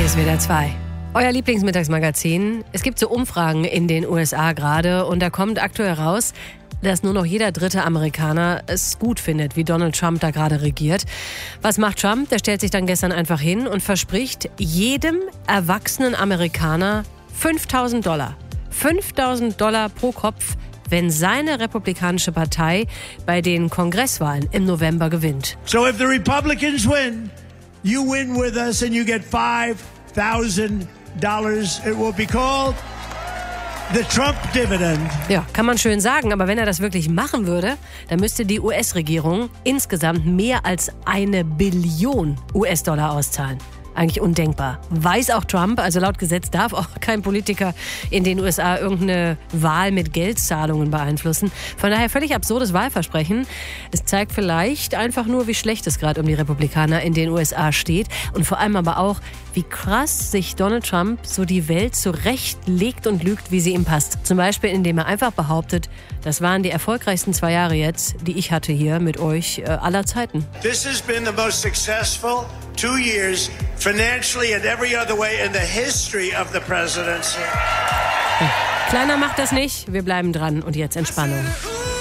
ist WDR 2. Euer Lieblingsmittagsmagazin. Es gibt so Umfragen in den USA gerade und da kommt aktuell raus, dass nur noch jeder dritte Amerikaner es gut findet, wie Donald Trump da gerade regiert. Was macht Trump? Der stellt sich dann gestern einfach hin und verspricht jedem erwachsenen Amerikaner $5.000. $5.000 pro Kopf, wenn seine republikanische Partei bei den Kongresswahlen im November gewinnt. So if the Republicans win, you win with us and you get $5,000. It will be called the Trump Dividend. Ja, kann man schön sagen, aber wenn er das wirklich machen würde, dann müsste die US-Regierung insgesamt mehr als $1 Billion auszahlen. Eigentlich undenkbar. Weiß auch Trump, also laut Gesetz darf auch kein Politiker in den USA irgendeine Wahl mit Geldzahlungen beeinflussen. Von daher völlig absurdes Wahlversprechen. Es zeigt vielleicht einfach nur, wie schlecht es gerade um die Republikaner in den USA steht und vor allem aber auch, wie krass sich Donald Trump so die Welt zurechtlegt und lügt, wie sie ihm passt. Zum Beispiel, indem er einfach behauptet, das waren die erfolgreichsten 2 Jahre jetzt, die ich hatte hier mit euch aller Zeiten. This has been the most successful 2 years financially and every other way in the history of the presidency. Kleiner macht das nicht, wir bleiben dran und jetzt Entspannung.